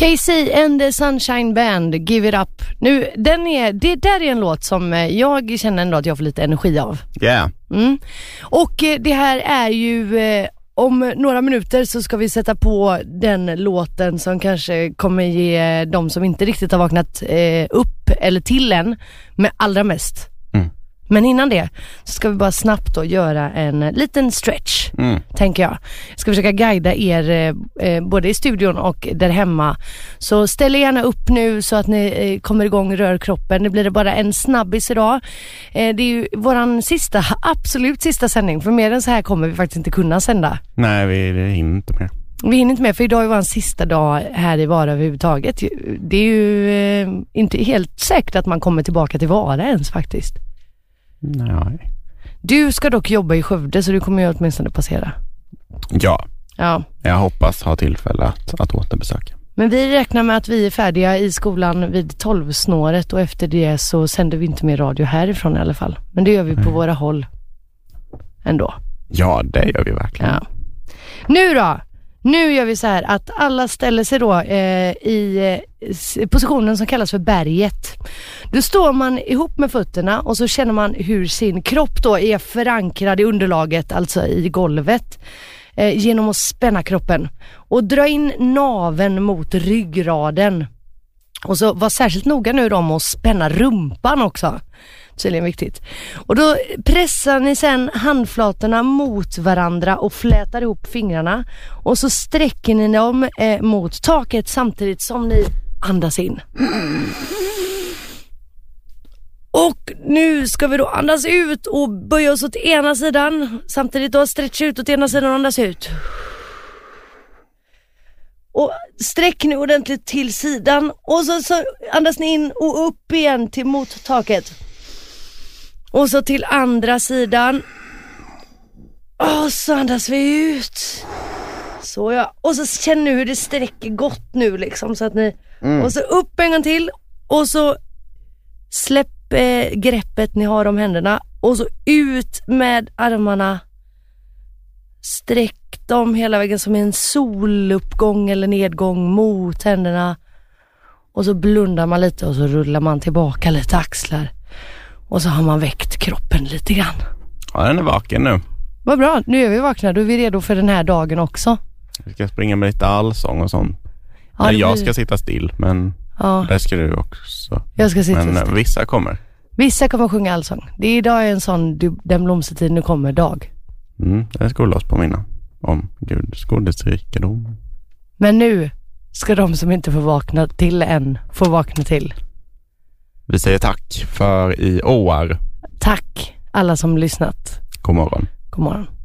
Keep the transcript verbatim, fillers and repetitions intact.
Casey and the Sunshine Band, Give It Up. Nu, den är, det där är en låt som jag känner ändå att jag får lite energi av. Ja. Yeah. Mm. Och det här är ju... Eh, om några minuter så ska vi sätta på den låten som kanske kommer ge de som inte riktigt har vaknat eh, upp eller till än med allra mest. Mm. Men innan det så ska vi bara snabbt då göra en liten stretch, mm. tänker jag. Jag ska försöka guida er eh, både i studion och där hemma. Så ställ gärna upp nu så att ni eh, kommer igång, rör kroppen. Det blir det bara en snabbis idag. Eh, det är ju våran sista, absolut sista sändning. För mer än så här kommer vi faktiskt inte kunna sända. Nej, vi hinner inte mer. Vi hinner inte med, för idag är vår sista dag här i Vara överhuvudtaget. Det är ju eh, inte helt säkert att man kommer tillbaka till Vara ens faktiskt. Nej. Du ska dock jobba i Skövde, så du kommer ju åtminstone passera. Ja. Ja. Jag hoppas ha tillfälle att, att återbesöka. Men vi räknar med att vi är färdiga i skolan vid tolvsnåret, och efter det så sänder vi inte mer radio härifrån i alla fall. Men det gör vi på mm. våra håll ändå. Ja, det gör vi verkligen. Ja. Nu då? Nu gör vi så här att alla ställer sig då eh, i eh, positionen som kallas för berget. Då står man ihop med fötterna och så känner man hur sin kropp då är förankrad i underlaget, alltså i golvet, eh, genom att spänna kroppen. Och dra in naven mot ryggraden. Och så var särskilt noga nu då med att spänna rumpan också. Tydligen viktigt. Och då pressar ni sen handflatorna mot varandra och flätar ihop fingrarna. Och så sträcker ni dem eh, mot taket samtidigt som ni andas in. Och nu ska vi då andas ut och böja oss åt ena sidan. Samtidigt då stretcha ut åt ena sidan och andas ut. Och sträck nu ordentligt till sidan. Och så, så andas ni in och upp igen till mot taket. Och så till andra sidan. Och så andas vi ut. Så ja. Och så känner ni hur det sträcker gott nu liksom. Så att ni... Mm. Och så upp en gång till. Och så släpp eh, greppet ni har om händerna. Och så ut med armarna. Sträck dem hela vägen som en soluppgång eller nedgång mot händerna. Och så blundar man lite och så rullar man tillbaka lite axlar. Och så har man väckt kroppen lite grann. Ja, den är vaken nu. Vad bra, nu är vi vakna. Då är vi redo för den här dagen också. Vi ska springa med lite allsång och sånt. Ja, Nej, jag blir... ska sitta still, men ja. Det ska du också. Jag ska sitta men still. Vissa kommer. Vissa kommer sjunga allsång. Det är idag en sån du, den blomstertid nu kommer dag. Mm, det ska vi oss påminna om Guds godesrikedom. Men nu ska de som inte får vakna till än få vakna till. Vi säger tack för i år. Tack alla som lyssnat. God morgon. God morgon.